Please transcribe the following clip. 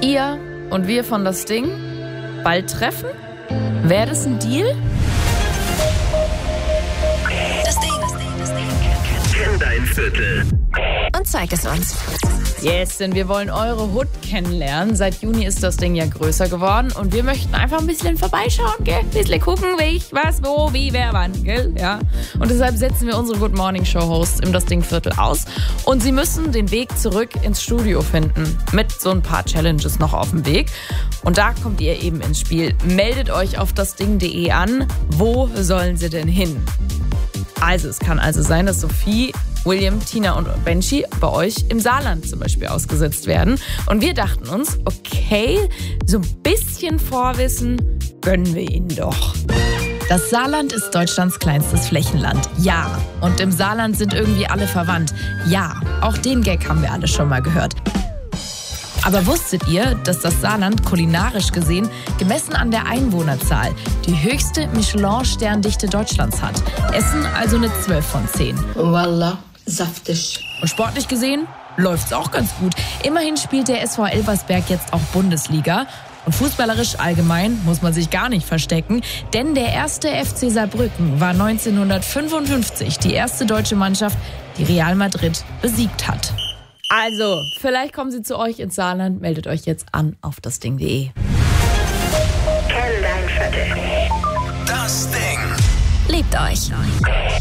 Ihr und wir von das Ding bald treffen? Wäre das ein Deal? Das Ding. Kenn dein Viertel. Und zeig es uns. Yes, denn wir wollen eure Hood kennenlernen. Seit Juni ist das Ding ja größer geworden und wir möchten einfach ein bisschen vorbeischauen, gell? Ein bisschen gucken, wie ich, was, wo, wie, wer, wann, gell? Ja. Und deshalb setzen wir unsere Good Morning Show Hosts im Das Ding Viertel aus und sie müssen den Weg zurück ins Studio finden. Mit so ein paar Challenges noch auf dem Weg. Und da kommt ihr eben ins Spiel. Meldet euch auf dasding.de an. Wo sollen sie denn hin? Also, es kann also sein, dass Sophie, William, Tina und Benji bei euch im Saarland zum Beispiel ausgesetzt werden. Und wir dachten uns, okay, so ein bisschen Vorwissen gönnen wir ihnen doch. Das Saarland ist Deutschlands kleinstes Flächenland. Ja. Und im Saarland sind irgendwie alle verwandt. Ja. Auch den Gag haben wir alle schon mal gehört. Aber wusstet ihr, dass das Saarland kulinarisch gesehen, gemessen an der Einwohnerzahl, die höchste Michelin-Sterndichte Deutschlands hat? Essen also eine 12 von 10. Wallah, saftig. Und sportlich gesehen läuft's auch ganz gut. Immerhin spielt der SV Elversberg jetzt auch Bundesliga. Und fußballerisch allgemein muss man sich gar nicht verstecken, denn der erste FC Saarbrücken war 1955 die erste deutsche Mannschaft, die Real Madrid besiegt hat. Also, vielleicht kommen sie zu euch ins Saarland. Meldet euch jetzt an auf dasding.de. Kenn dein Viertel. Das Ding. Liebt euch.